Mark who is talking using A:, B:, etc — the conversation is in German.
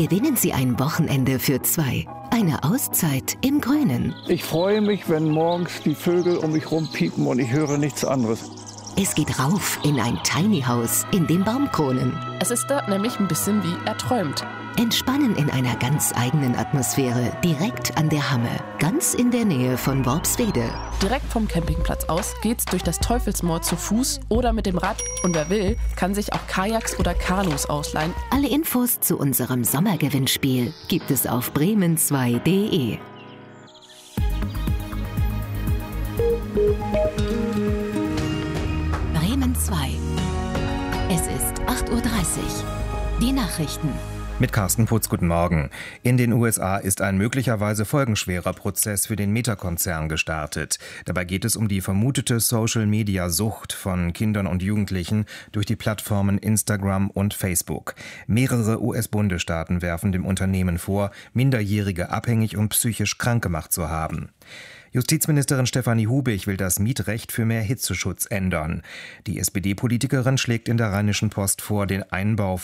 A: Gewinnen Sie ein Wochenende für zwei. Eine Auszeit im Grünen.
B: Ich freue mich, wenn morgens die Vögel um mich rumpiepen und ich höre nichts anderes.
A: Es geht rauf in ein Tiny House in den Baumkronen.
C: Es ist dort nämlich ein bisschen wie erträumt.
A: Entspannen in einer ganz eigenen Atmosphäre, direkt an der Hamme, ganz in der Nähe von Worpswede.
C: Direkt vom Campingplatz aus geht's durch das Teufelsmoor zu Fuß oder mit dem Rad. Und wer will, kann sich auch Kajaks oder Kanus ausleihen.
A: Alle Infos zu unserem Sommergewinnspiel gibt es auf bremen2.de. Bremen 2. Es ist 8:30 Uhr. Die Nachrichten.
D: Mit Carsten Putz, guten Morgen. In den USA ist ein möglicherweise folgenschwerer Prozess für den Meta-Konzern gestartet. Dabei geht es um die vermutete Social-Media-Sucht von Kindern und Jugendlichen durch die Plattformen Instagram und Facebook. Mehrere US-Bundesstaaten werfen dem Unternehmen vor, Minderjährige abhängig und psychisch krank gemacht zu haben. Justizministerin Stefanie Hubig will das Mietrecht für mehr Hitzeschutz ändern. Die SPD-Politikerin schlägt in der Rheinischen Post vor, den Einbau